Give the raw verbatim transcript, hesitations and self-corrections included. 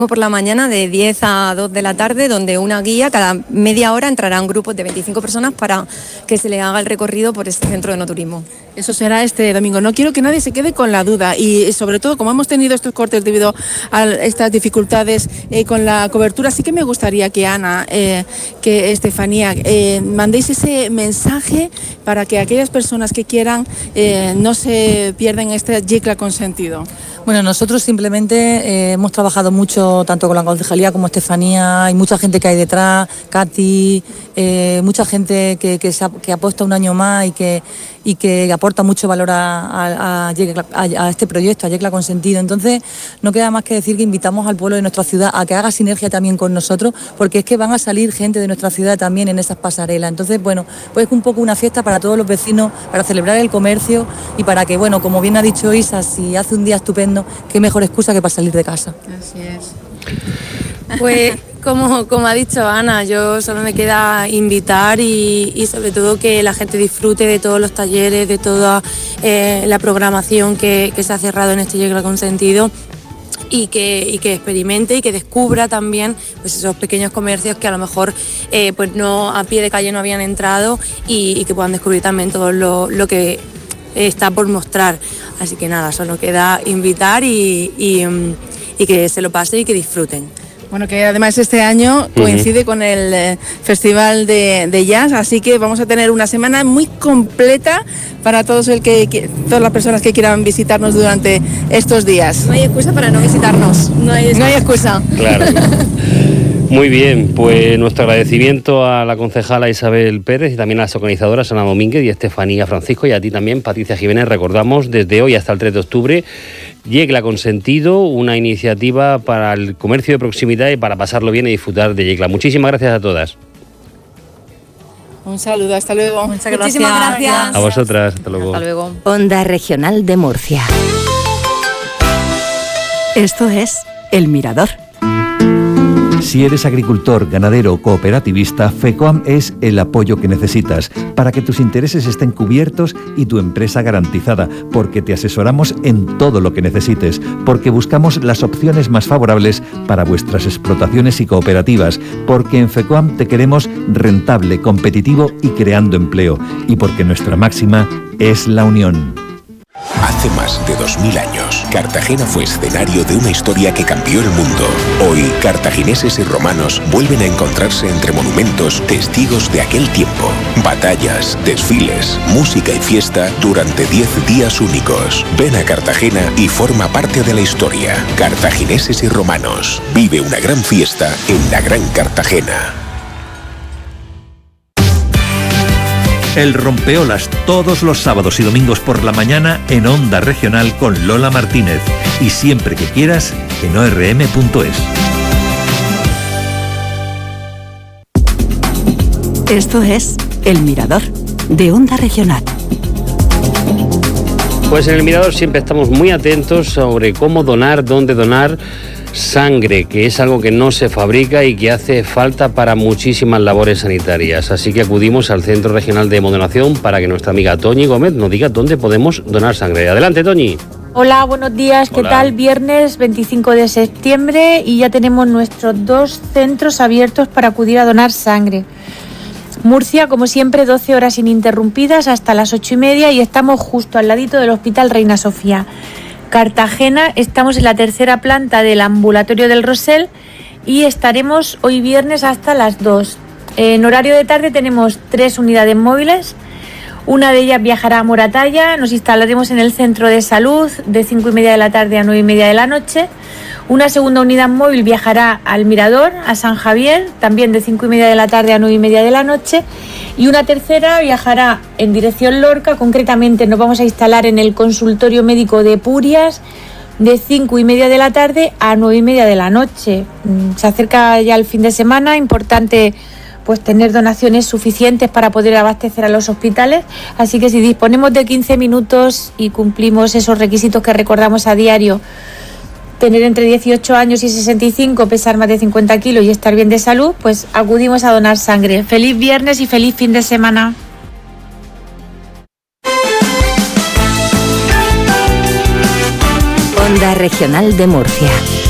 Por la mañana de diez a dos de la tarde, donde una guía cada media hora entrarán grupos de veinticinco personas para que se les haga el recorrido por este centro de enoturismo. Eso será este domingo. No quiero que nadie se quede con la duda y sobre todo como hemos tenido estos cortes debido a estas dificultades eh, con la cobertura, sí que me gustaría que Ana, eh, que Estefanía, eh, mandéis ese mensaje para que aquellas personas que quieran eh, no se pierdan este Yecla Consentido. Bueno, nosotros simplemente eh, hemos trabajado mucho, tanto con la concejalía como Estefanía, hay mucha gente que hay detrás, Katy, eh, mucha gente que, que, se ha, que apuesta un año más y que, y que aporta mucho valor a, a, a, a, a este proyecto, a Yecla Consentido. Entonces, no queda más que decir que invitamos al pueblo de nuestra ciudad a que haga sinergia también con nosotros, porque es que van a salir gente de nuestra ciudad también en esas pasarelas. Entonces, bueno, pues es un poco una fiesta para todos los vecinos, para celebrar el comercio y para que, bueno, como bien ha dicho Isa, si hace un día estupendo, qué mejor excusa que para salir de casa. Así es. Pues como, como ha dicho Ana, yo solo me queda invitar y, y sobre todo que la gente disfrute de todos los talleres, de toda eh, la programación que, que se ha cerrado en este Yecla Consentido. Y que, y que experimente y que descubra también pues esos pequeños comercios que a lo mejor eh, pues no a pie de calle no habían entrado y, y que puedan descubrir también todo lo, lo que está por mostrar. Así que nada, solo queda invitar y, y, y que se lo pasen y que disfruten. Bueno, que además este año coincide uh-huh. con el eh, Festival de, de Jazz, así que vamos a tener una semana muy completa para todos el que, que todas las personas que quieran visitarnos durante estos días. No hay excusa para no visitarnos. No hay excusa. No hay excusa. Claro. Muy bien, pues nuestro agradecimiento a la concejala Isabel Pérez y también a las organizadoras Ana Domínguez y Estefanía Francisco, y a ti también, Patricia Jiménez. Recordamos desde hoy hasta el tres de octubre Yecla Consentido, una iniciativa para el comercio de proximidad y para pasarlo bien y disfrutar de Yecla. Muchísimas gracias a todas. Un saludo, hasta luego. Muchas gracias. Muchísimas gracias. A vosotras, hasta luego. Hasta luego. Onda Regional de Murcia. Esto es El Mirador. Si eres agricultor, ganadero o cooperativista, FECOAM es el apoyo que necesitas para que tus intereses estén cubiertos y tu empresa garantizada, porque te asesoramos en todo lo que necesites, porque buscamos las opciones más favorables para vuestras explotaciones y cooperativas, porque en FECOAM te queremos rentable, competitivo y creando empleo, y porque nuestra máxima es la unión. Hace más de dos mil años, Cartagena fue escenario de una historia que cambió el mundo. Hoy, cartagineses y romanos vuelven a encontrarse entre monumentos, testigos de aquel tiempo. Batallas, desfiles, música y fiesta durante diez días únicos. Ven a Cartagena y forma parte de la historia. Cartagineses y romanos. Vive una gran fiesta en la Gran Cartagena. El Rompeolas, todos los sábados y domingos por la mañana en Onda Regional con Lola Martínez. Y siempre que quieras en o erre eme punto es. Esto es El Mirador, de Onda Regional. Pues en El Mirador siempre estamos muy atentos sobre cómo donar, dónde donar sangre, que es algo que no se fabrica y que hace falta para muchísimas labores sanitarias. Así que acudimos al Centro Regional de Hemodonación para que nuestra amiga Toñi Gómez nos diga dónde podemos donar sangre. Adelante, Toñi. Hola, buenos días. ¿Qué Hola. tal? Viernes veinticinco de septiembre y ya tenemos nuestros dos centros abiertos para acudir a donar sangre. Murcia, como siempre, doce horas ininterrumpidas hasta las ocho y media y estamos justo al ladito del Hospital Reina Sofía. Cartagena, estamos en la tercera planta del Ambulatorio del Rosell y estaremos hoy viernes hasta las dos. En horario de tarde tenemos tres unidades móviles. Una de ellas viajará a Moratalla, nos instalaremos en el centro de salud de cinco y media de la tarde a nueve y media de la noche. Una segunda unidad móvil viajará al Mirador, a San Javier, también de cinco y media de la tarde a nueve y media de la noche. Y una tercera viajará en dirección Lorca, concretamente nos vamos a instalar en el consultorio médico de Purias, de cinco y media de la tarde a nueve y media de la noche. Se acerca ya el fin de semana, importante pues tener donaciones suficientes para poder abastecer a los hospitales, así que si disponemos de quince minutos y cumplimos esos requisitos que recordamos a diario, tener entre dieciocho años y sesenta y cinco, pesar más de cincuenta kilos y estar bien de salud, pues acudimos a donar sangre. Feliz viernes y feliz fin de semana. Onda Regional de Murcia.